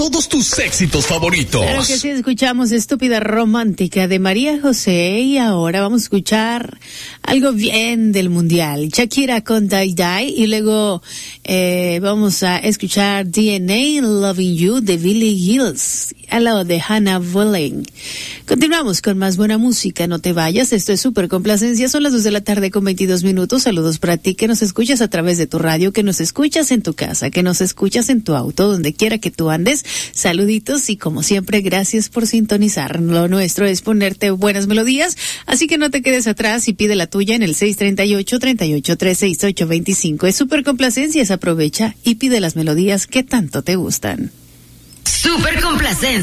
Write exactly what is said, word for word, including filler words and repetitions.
Todos tus éxitos favoritos. Claro que sí, escuchamos Estúpida Romántica de María José y ahora vamos a escuchar algo bien del mundial. Shakira con Die Die y luego eh, vamos a escuchar D N A Loving You de Billie Hills al lado de Hannah Boleyn. Continuamos con más buena música, no te vayas, esto es Súper Complacencia, son las dos de la tarde con veintidós minutos. Saludos para ti que nos escuchas a través de tu radio, que nos escuchas en tu casa, que nos escuchas en tu auto, donde quiera que tú andes. Saluditos y como siempre, gracias por sintonizar. Lo nuestro es ponerte buenas melodías, así que no te quedes atrás y pide la tuya en el seis tres ocho, tres ocho tres, seis ocho dos cinco. Es Súper Complacencias, aprovecha y pide las melodías que tanto te gustan. Súper Complacencia.